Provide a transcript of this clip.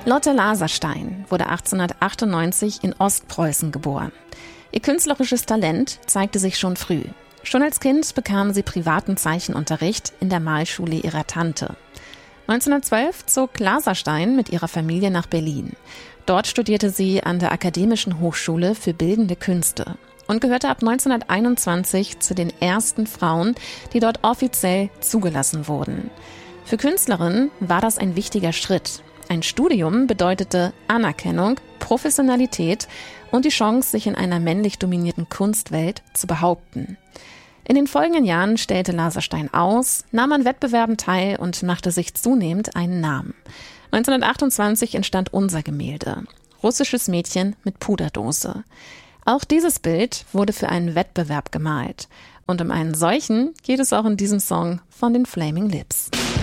Lotte Laserstein wurde 1898 in Ostpreußen geboren. Ihr künstlerisches Talent zeigte sich schon früh. Schon als Kind bekam sie privaten Zeichenunterricht in der Malschule ihrer Tante. 1912 zog Laserstein mit ihrer Familie nach Berlin. Dort studierte sie an der Akademischen Hochschule für Bildende Künste und gehörte ab 1921 zu den ersten Frauen, die dort offiziell zugelassen wurden. Für Künstlerinnen war das ein wichtiger Schritt. Ein Studium bedeutete Anerkennung, Professionalität und die Chance, sich in einer männlich dominierten Kunstwelt zu behaupten. In den folgenden Jahren stellte Laserstein aus, nahm an Wettbewerben teil und machte sich zunehmend einen Namen. 1928 entstand unser Gemälde, Russisches Mädchen mit Puderdose. Auch dieses Bild wurde für einen Wettbewerb gemalt. Und um einen solchen geht es auch in diesem Song von den Flaming Lips.